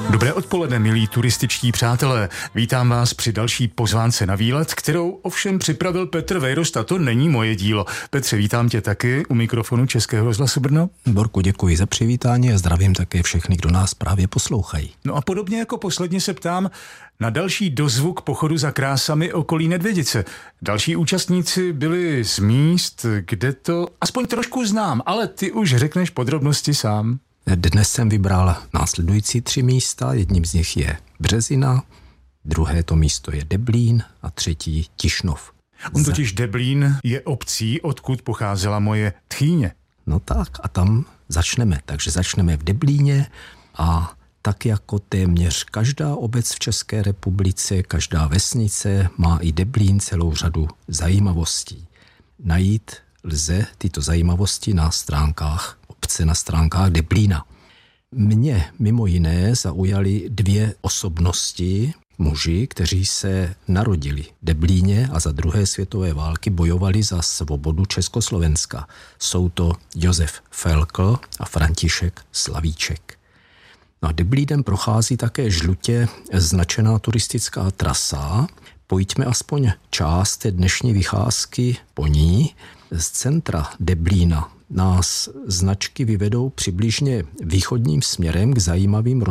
Dobré odpoledne, milí turističtí přátelé. Vítám vás při další pozvánce na výlet, kterou ovšem připravil Petr Vejrost a to není moje dílo. Petře, vítám tě taky u mikrofonu Českého rozhlasu Brno. Borku, děkuji za přivítání a zdravím také všechny, kdo nás právě poslouchají. No a podobně jako posledně se ptám na další dozvuk pochodu za krásami okolí Nedvědice. Další účastníci byli z míst, kde to aspoň trošku znám, ale ty už řekneš podrobnosti sám. Dnes jsem vybral následující 3 místa, jedním z nich je Březina, druhé to místo je Deblín a třetí Tišnov. On totiž Deblín je obcí, odkud pocházela moje tchýně. No tak a tam začneme, takže začneme v Deblíně a tak jako téměř každá obec v České republice, každá vesnice má i Deblín celou řadu zajímavostí. Najít lze tyto zajímavosti na stránkách obce, na stránkách Deblína. Mě mimo jiné zaujaly 2 osobnosti, muži, kteří se narodili v Deblíně a za druhé světové války bojovali za svobodu Československa. Jsou to Josef Felkl a František Slavíček. No a Deblínem prochází také žlutě značená turistická trasa. Pojďme aspoň část té dnešní vycházky po ní. Z centra Deblína nás značky vyvedou přibližně východním směrem k zajímavým